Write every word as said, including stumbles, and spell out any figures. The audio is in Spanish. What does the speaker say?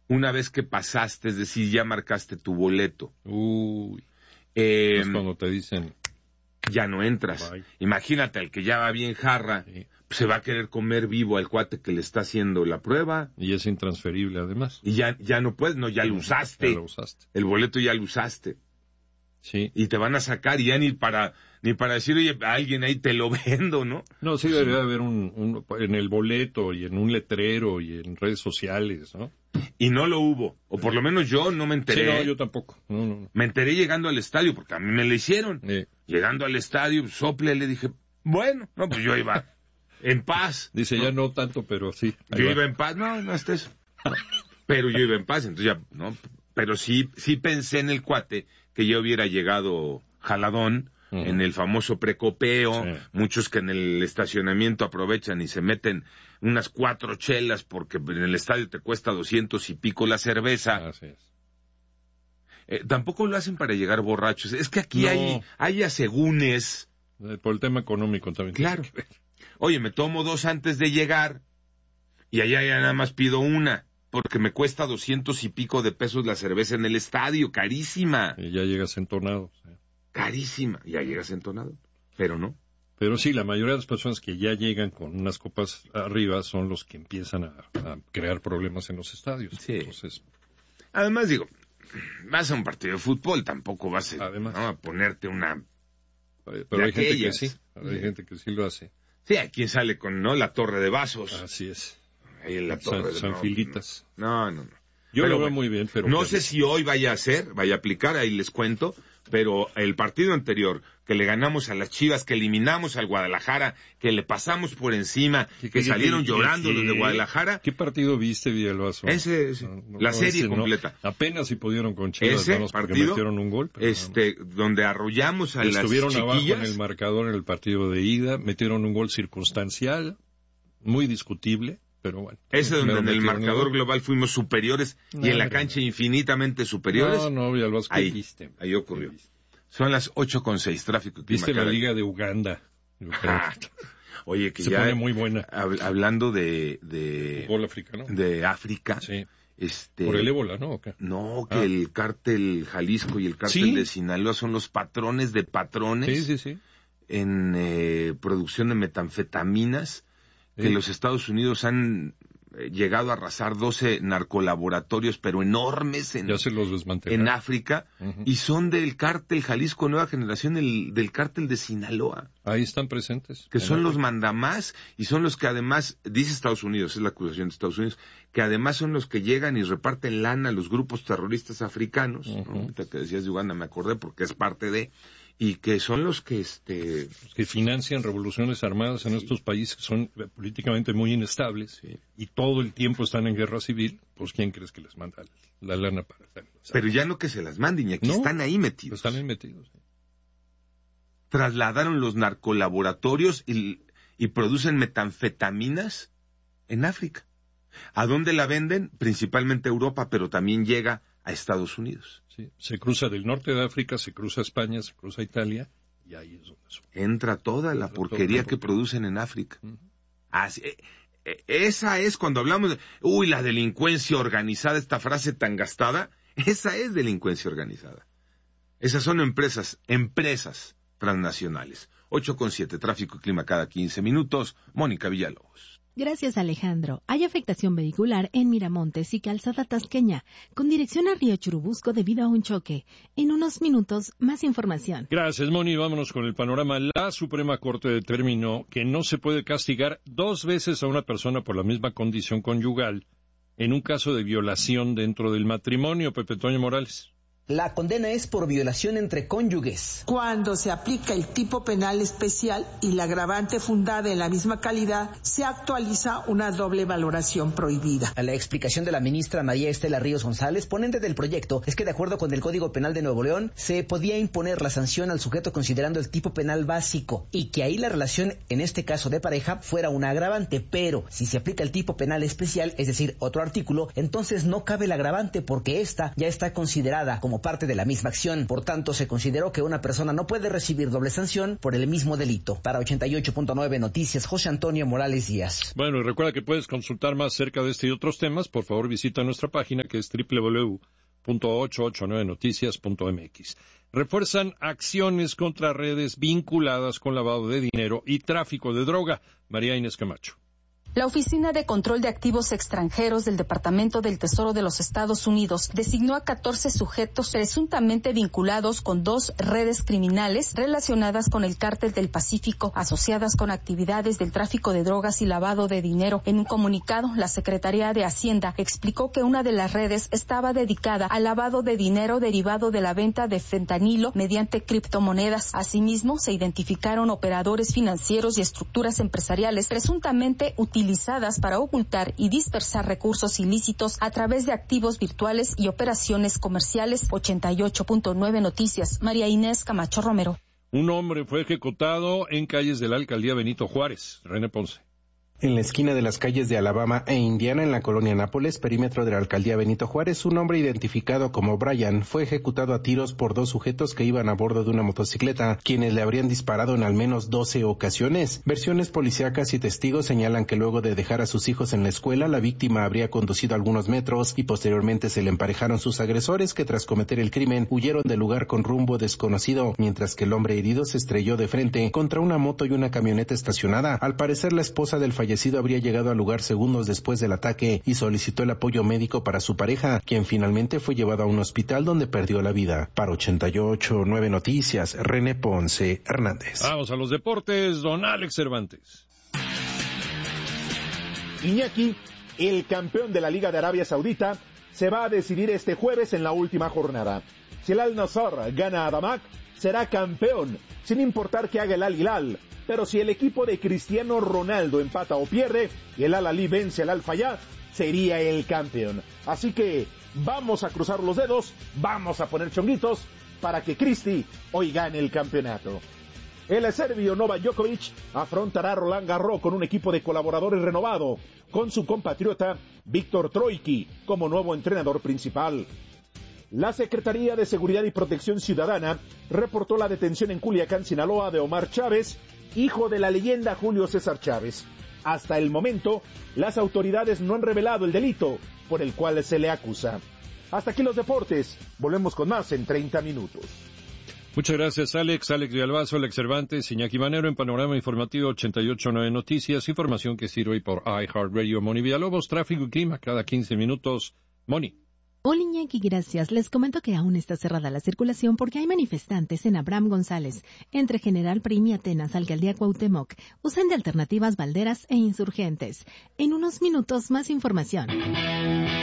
una vez que pasaste, es decir, ya marcaste tu boleto. Uy. Eh, Es cuando te dicen... Ya no entras. Bye. Imagínate, el que ya va bien jarra, Sí. se va a querer comer vivo al cuate que le está haciendo la prueba. Y es intransferible, además. Y ya, ya no puedes, no, ya lo usaste. Ya lo usaste. El boleto ya lo usaste. Sí. Y te van a sacar y ya ni para, ni para decir, oye, a alguien ahí te lo vendo, ¿no? No, sí debería haber un, un... En el boleto y en un letrero y en redes sociales, ¿no? Y no lo hubo. O por lo menos yo no me Sí, enteré. no, yo tampoco. No, no, no. Me enteré llegando al estadio, porque a mí me lo hicieron. Eh, Llegando al estadio, sople, le dije, bueno, no, pues yo iba en paz. dice, ya no tanto, pero sí. ahí Yo va. iba en paz, no, no hasta eso. Pero yo iba en paz, entonces ya, no. Pero sí, sí pensé en el cuate que ya hubiera llegado jaladón, Ujú. en el famoso precopeo, Sí. muchos que en el estacionamiento aprovechan y se meten unas cuatro chelas porque en el estadio te cuesta doscientos y pico la cerveza. Así es. Eh, tampoco lo hacen para llegar borrachos. Es que aquí No. hay, hay asegúnes. Eh, Por el tema económico también. Claro. tiene que ver. Oye, me tomo dos antes de llegar y allá ya nada más pido una porque me cuesta doscientos y pico de pesos la cerveza en el estadio. Carísima. Y ya llegas entonado. Sí. Carísima. Ya llegas entonado. Pero no. Pero sí, la mayoría de las personas que ya llegan con unas copas arriba son los que empiezan a, a crear problemas en los estadios. Sí. Entonces, Además, digo, vas a un partido de fútbol, tampoco vas a, Además. ¿no? a ponerte una... eh, De pero hay gente que aquellas. sí. Hay Sí. gente que sí lo hace. Sí, aquí sale con, ¿no? La torre de vasos. Así es. Ahí en la San, torre de San no, Filitas. No, no, no. Yo Pero lo veo bueno, muy bien, pero... No que- sé si hoy vaya a ser, vaya a aplicar, ahí les cuento, pero el partido anterior, que le ganamos a las Chivas, que eliminamos al Guadalajara, que le pasamos por encima, ¿Qué- que qué- salieron qué- llorando qué- los de Guadalajara, ¿Qué partido viste, Villalbazo? ese, ese, No, no, la no, serie ese no. completa. Apenas si pudieron con Chivas, Ese nada más porque partido, metieron un gol. pero este, donde arrollamos a nada más. las Estuvieron abajo en chiquillas, el marcador en el partido de ida, metieron un gol circunstancial, muy discutible, pero bueno. ese donde Primero en el metieron un marcador gol. global fuimos superiores No, y en la hombre. cancha infinitamente superiores, No, no, Villalbazo, ¿qué ahí, viste? ahí ocurrió. ¿Qué viste? Son las ocho con seis, tráfico y clima ¿Viste la cada- liga de Uganda? Yo creo Ah, que Oye, que se ya... pone muy buena. hab- hablando de... de Fútbol africano. de África, Sí. este... Por el ébola, ¿no? ¿O qué? No, que Ah. el cártel Jalisco y el cártel Sí. de Sinaloa son los patrones de patrones Sí, sí, sí. en eh, producción de metanfetaminas, que Sí. los Estados Unidos han eh, llegado a arrasar doce narcolaboratorios, pero enormes en, Ya se los en desmantelaron. África, Ujú. y son del cártel Jalisco Nueva Generación, el, del cártel de Sinaloa, Ahí están presentes. que En son los África. mandamás y son los que además, dice Estados Unidos, es la acusación de Estados Unidos, que además son los que llegan y reparten lana a los grupos terroristas africanos, ¿no? Ujú. Ahorita que decías de Uganda me acordé porque es parte de, y que son los que, este, Que financian revoluciones armadas en estos países que son eh, políticamente muy inestables y todo el tiempo están en guerra civil, pues ¿quién crees que les manda la lana para hacerlo? pero ya no que se las manden, y aquí No, están ahí metidos. Están ahí metidos. sí. Trasladaron los narcolaboratorios y, y producen metanfetaminas en África. ¿A dónde la venden? Principalmente a Europa, pero también llega a Estados Unidos. Sí. Se cruza del norte de África, se cruza a España, se cruza a Italia y ahí es donde son. Entra toda la Entra porquería toda la que porquería. producen en África. Ujú. Así, eh, eh, esa es cuando hablamos de, uy, la delincuencia organizada, esta frase tan gastada, esa es delincuencia organizada. Esas son empresas, empresas transnacionales. ocho con siete, tráfico y clima cada quince minutos. Mónica Villalobos. Gracias, Alejandro. Hay afectación vehicular en Miramontes y Calzada Tasqueña, con dirección a Río Churubusco debido a un choque. En unos minutos, más información. Gracias, Moni. Vámonos con el panorama. La Suprema Corte determinó que no se puede castigar dos veces a una persona por la misma condición conyugal en un caso de violación dentro del matrimonio. Pepe Toño Morales. La condena es por violación entre cónyuges. Cuando se aplica el tipo penal especial y la agravante fundada en la misma calidad, se actualiza una doble valoración prohibida. A la explicación de la ministra María Estela Ríos González, ponente del proyecto, es que de acuerdo con el Código Penal de Nuevo León, se podía imponer la sanción al sujeto considerando el tipo penal básico y que ahí la relación, en este caso de pareja, fuera una agravante, pero si se aplica el tipo penal especial, es decir, otro artículo, entonces no cabe el agravante porque esta ya está considerada como como parte de la misma acción. Por tanto, se consideró que una persona no puede recibir doble sanción por el mismo delito. Para ochenta y ocho punto nueve Noticias, José Antonio Morales Díaz. Bueno, y recuerda que puedes consultar más acerca de este y otros temas. Por favor, visita nuestra página que es doble u doble u doble u punto ochocientos ochenta y nueve noticias punto m x. Refuerzan acciones contra redes vinculadas con lavado de dinero y tráfico de droga. María Inés Camacho. La Oficina de Control de Activos Extranjeros del Departamento del Tesoro de los Estados Unidos designó a catorce sujetos presuntamente vinculados con dos redes criminales relacionadas con el Cártel del Pacífico, asociadas con actividades del tráfico de drogas y lavado de dinero. En un comunicado, la Secretaría de Hacienda explicó que una de las redes estaba dedicada al lavado de dinero derivado de la venta de fentanilo mediante criptomonedas. Asimismo, se identificaron operadores financieros y estructuras empresariales presuntamente utilizadas utilizadas para ocultar y dispersar recursos ilícitos a través de activos virtuales y operaciones comerciales. ochenta y ocho punto nueve Noticias, María Inés Camacho Romero. Un hombre fue ejecutado en calles de la alcaldía Benito Juárez. René Ponce. En la esquina de las calles de Alabama e Indiana, en la colonia Nápoles, perímetro de la alcaldía Benito Juárez, un hombre identificado como Brian fue ejecutado a tiros por dos sujetos que iban a bordo de una motocicleta, quienes le habrían disparado en al menos doce ocasiones. Versiones policíacas y testigos señalan que luego de dejar a sus hijos en la escuela, la víctima habría conducido algunos metros y posteriormente se le emparejaron sus agresores, que tras cometer el crimen huyeron del lugar con rumbo desconocido, mientras que el hombre herido se estrelló de frente contra una moto y una camioneta estacionada. Al parecer, la esposa del fallecido habría llegado al lugar segundos después del ataque y solicitó el apoyo médico para su pareja, quien finalmente fue llevado a un hospital donde perdió la vida. Para ochenta y ocho punto nueve Noticias, René Ponce Hernández. Vamos a los deportes, don Alex Cervantes. Iñaki, el campeón de la Liga de Arabia Saudita, se va a decidir este jueves en la última jornada. Si el Al-Nassr gana a Damak, será campeón, sin importar que haga el Al-Hilal. Pero si el equipo de Cristiano Ronaldo empata o pierde y el Al-Ahly vence al Al-Fayad, sería el campeón. Así que vamos a cruzar los dedos, vamos a poner chonguitos para que Cristi hoy gane el campeonato. El serbio Novak Djokovic afrontará a Roland Garros con un equipo de colaboradores renovado, con su compatriota Víctor Troicki como nuevo entrenador principal. La Secretaría de Seguridad y Protección Ciudadana reportó la detención en Culiacán, Sinaloa, de Omar Chávez, hijo de la leyenda Julio César Chávez. Hasta el momento, las autoridades no han revelado el delito por el cual se le acusa. Hasta aquí los deportes. Volvemos con más en treinta minutos. Muchas gracias, Alex. Alex de Albazo, Alex Cervantes, Iñaki Manero en Panorama Informativo ochenta y ocho punto nueve Noticias. Información que sirve por iHeartRadio. Moni Villalobos, tráfico y clima cada quince minutos. Moni. Hola Iñaki, gracias. Les comento que aún está cerrada la circulación porque hay manifestantes en Abraham González, entre General Prim y Atenas, Alcaldía Cuauhtémoc. Usan de alternativas Valderas e Insurgentes. En unos minutos más información.